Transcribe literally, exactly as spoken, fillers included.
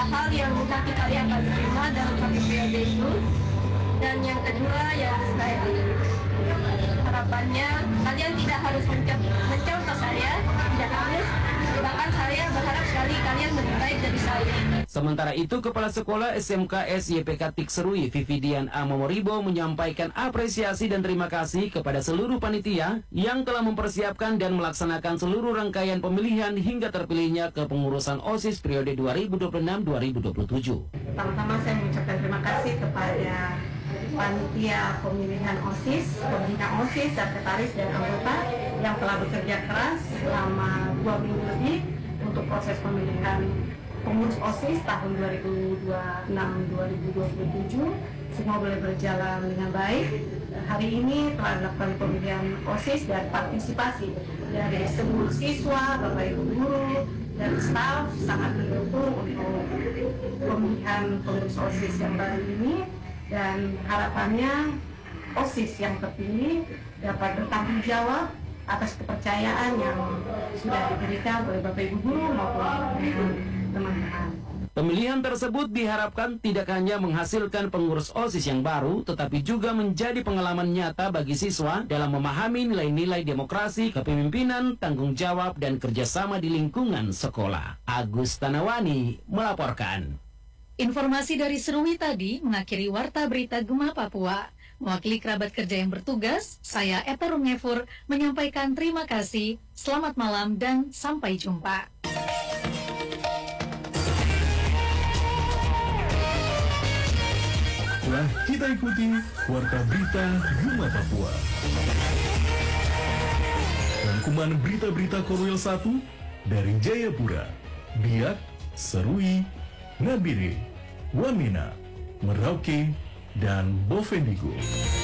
hal yang nanti kalian akan terima dalam satu periode itu. Dan yang kedua ya saya harapannya kalian tidak harus mencontoh saya, tidak harus, bahkan saya berharap sekali kalian lebih baik dari saya. Sementara itu, Kepala Sekolah S M K S Y P K Tikserui Vividian A. Momoribo menyampaikan apresiasi dan terima kasih kepada seluruh panitia yang telah mempersiapkan dan melaksanakan seluruh rangkaian pemilihan hingga terpilihnya kepengurusan OSIS periode dua ribu dua puluh enam sampai dua ribu dua puluh tujuh. Pertama-tama saya mengucapkan terima kasih kepada panitia pemilihan OSIS, pembina OSIS, sekretaris dan anggota yang telah bekerja keras selama dua minggu lebih untuk proses pemilihan pengurus OSIS tahun dua ribu dua puluh enam sampai dua ribu dua puluh tujuh. Semua boleh berjalan dengan baik. Hari ini telah dilakukan pemilihan OSIS dan partisipasi dari seluruh siswa, Bapak Ibu guru, dan staf sangat mendukung untuk pemilihan pengurus OSIS yang baru ini. Dan harapannya OSIS yang terpilih dapat bertanggung jawab atas kepercayaan yang sudah diberikan oleh Bapak Ibu guru maupun teman-teman. Pemilihan tersebut diharapkan tidak hanya menghasilkan pengurus OSIS yang baru, tetapi juga menjadi pengalaman nyata bagi siswa dalam memahami nilai-nilai demokrasi, kepemimpinan, tanggung jawab, dan kerjasama di lingkungan sekolah. Agus Tanawani melaporkan. Informasi dari Serui tadi mengakhiri Warta Berita Gema Papua. Mewakili kerabat kerja yang bertugas, saya Eta Rumefur menyampaikan terima kasih, selamat malam, dan sampai jumpa. Telah kita ikuti Warta Berita Gema Papua. Rangkuman berita-berita Korwil satu dari Jayapura, Biak, Serui, Nabire, Wamena, Merauke, dan Bovendigul.